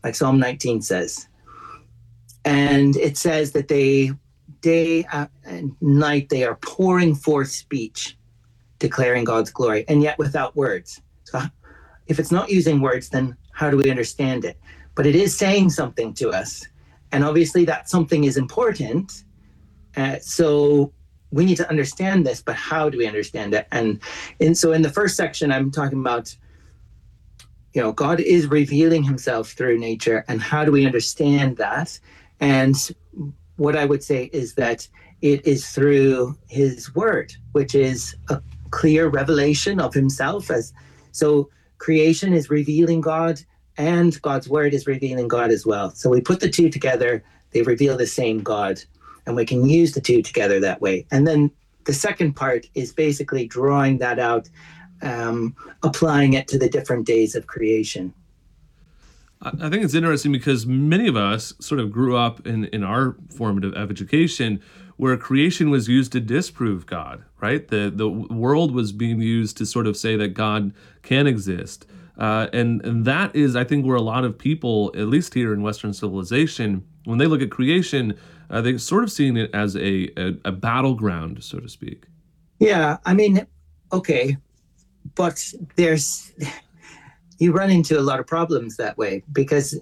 like Psalm 19 says. And it says that day and night, they are pouring forth speech, declaring God's glory, and yet without words. So if it's not using words, then how do we understand it? But it is saying something to us. And obviously that something is important. So we need to understand this, but how do we understand it? And so in the first section, I'm talking about, God is revealing himself through nature, and how do we understand that? And what I would say is that it is through his word, which is a clear revelation of himself. So creation is revealing God, and God's word is revealing God as well. So we put the two together, they reveal the same God, and we can use the two together that way. And then the second part is basically drawing that out, applying it to the different days of creation. I think it's interesting because many of us sort of grew up in our formative education where creation was used to disprove God, right? The world was being used to sort of say that God can exist. And that is, I think, where a lot of people, at least here in Western civilization, when they look at creation, they're sort of seeing it as a battleground, so to speak. Yeah, I mean, okay, but you run into a lot of problems that way, because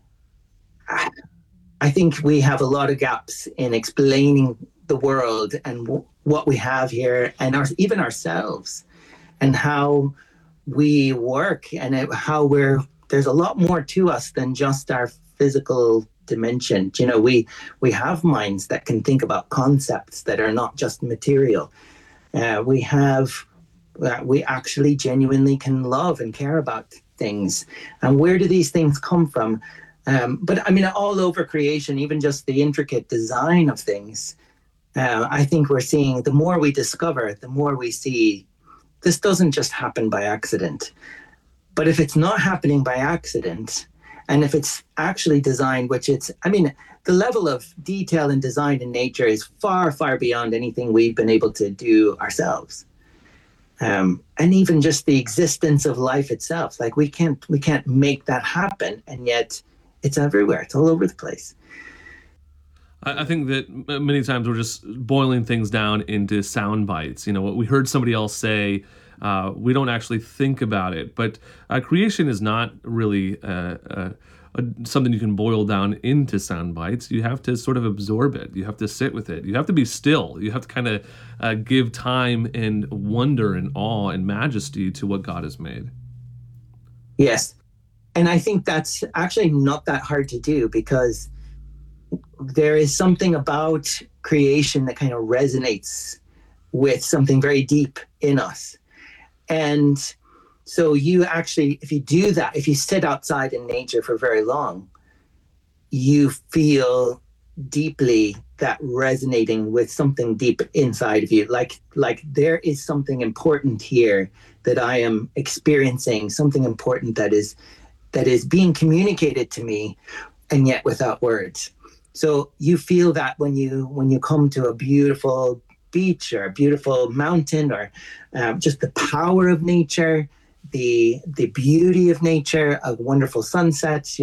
I think we have a lot of gaps in explaining the world and what we have here, and even ourselves, and how we work, and how there's a lot more to us than just our physical dimension. We have minds that can think about concepts that are not just material. We actually genuinely can love and care about things. And where do these things come from? But I mean, all over creation, even just the intricate design of things, I think we're seeing, the more we discover, the more we see this doesn't just happen by accident. But if it's not happening by accident, and if it's actually designed, the level of detail and design in nature is far, far beyond anything we've been able to do ourselves. And even just the existence of life itself, like we can't make that happen, and yet it's everywhere. It's all over the place. I think that many times we're just boiling things down into sound bites. What we heard somebody else say, we don't actually think about it. But creation is not really something you can boil down into sound bites. You have to sort of absorb it. You have to sit with it. You have to be still. You have to kind of give time and wonder and awe and majesty to what God has made. Yes. And I think that's actually not that hard to do, because there is something about creation that kind of resonates with something very deep in us. And so you actually, if you do that, if you sit outside in nature for very long, you feel deeply that resonating with something deep inside of you. Like there is something important here that I am experiencing, something important that is being communicated to me, and yet without words. So you feel that when you come to a beautiful beach or a beautiful mountain, or just the power of nature, the beauty of nature, a wonderful sunset,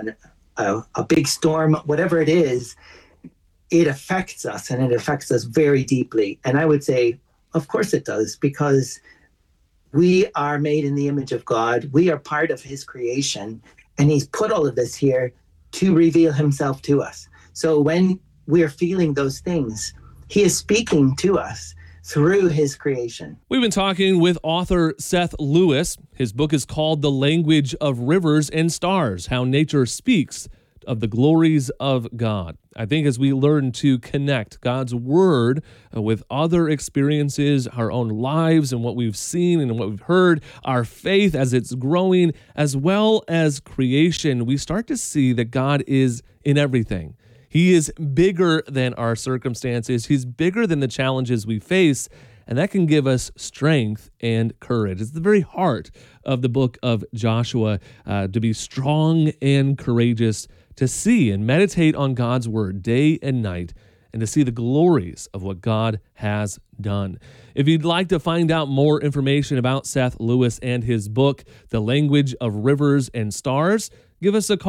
a big storm, whatever it is, it affects us, and it affects us very deeply. And I would say, of course it does, because we are made in the image of God. We are part of his creation, and he's put all of this here to reveal himself to us. So when we're feeling those things, he is speaking to us through his creation. We've been talking with author Seth Lewis. His book is called The Language of Rivers and Stars: How Nature Speaks of the Glories of God. I think as we learn to connect God's word with other experiences, our own lives and what we've seen and what we've heard, our faith as it's growing, as well as creation, we start to see that God is in everything. He is bigger than our circumstances. He's bigger than the challenges we face, and that can give us strength and courage. It's the very heart of the book of Joshua, to be strong and courageous, to see and meditate on God's word day and night, and to see the glories of what God has done. If you'd like to find out more information about Seth Lewis and his book, The Language of Rivers and Stars, give us a call.